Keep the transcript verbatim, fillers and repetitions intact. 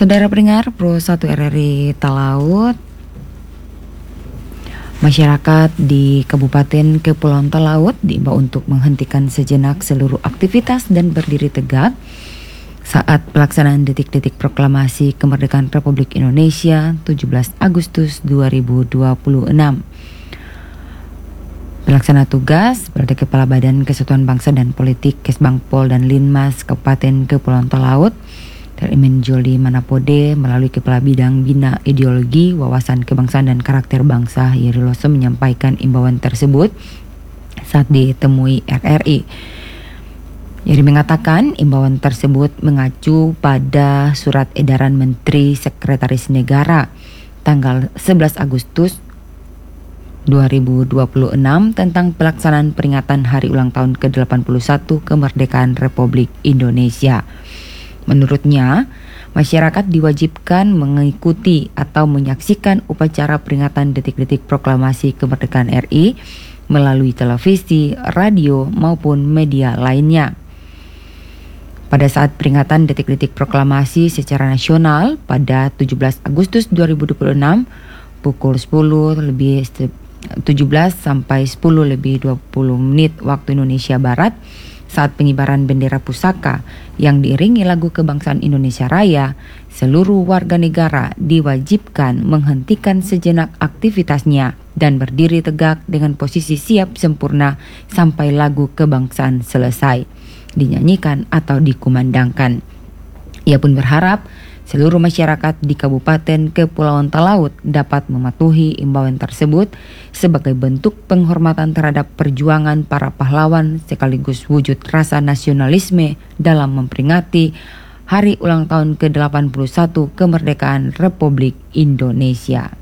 Saudara pendengar Pro satu R R I Talaut, masyarakat di Kabupaten Kepulauan Talaut diimbau untuk menghentikan sejenak seluruh aktivitas dan berdiri tegak saat pelaksanaan detik-detik proklamasi kemerdekaan Republik Indonesia tujuh belas Agustus dua ribu dua puluh enam. Pelaksana tugas berada Kepala Badan Kesatuan Bangsa dan Politik Kesbangpol dan Linmas Kabupaten Kepulauan Talaut Terimen Joli Manapode melalui Kepala Bidang Bina Ideologi, Wawasan Kebangsaan dan Karakter Bangsa Yeri Loso menyampaikan imbauan tersebut saat ditemui R R I. Yeri mengatakan imbauan tersebut mengacu pada Surat Edaran Menteri Sekretaris Negara tanggal sebelas Agustus dua ribu dua puluh enam tentang pelaksanaan peringatan Hari Ulang Tahun ke delapan puluh satu Kemerdekaan Republik Indonesia. Menurutnya, masyarakat diwajibkan mengikuti atau menyaksikan upacara peringatan detik-detik proklamasi kemerdekaan R I melalui televisi, radio, maupun media lainnya. Pada saat peringatan detik-detik proklamasi secara nasional pada tujuh belas Agustus dua ribu dua puluh enam pukul sepuluh lebih tujuh belas sampai sepuluh lebih dua puluh menit waktu Indonesia Barat, saat pengibaran bendera pusaka yang diiringi lagu kebangsaan Indonesia Raya, seluruh warga negara diwajibkan menghentikan sejenak aktivitasnya dan berdiri tegak dengan posisi siap sempurna sampai lagu kebangsaan selesai dinyanyikan atau dikumandangkan. Ia pun berharap seluruh masyarakat di Kabupaten Kepulauan Talaut dapat mematuhi imbauan tersebut sebagai bentuk penghormatan terhadap perjuangan para pahlawan sekaligus wujud rasa nasionalisme dalam memperingati Hari Ulang Tahun ke delapan puluh satu Kemerdekaan Republik Indonesia.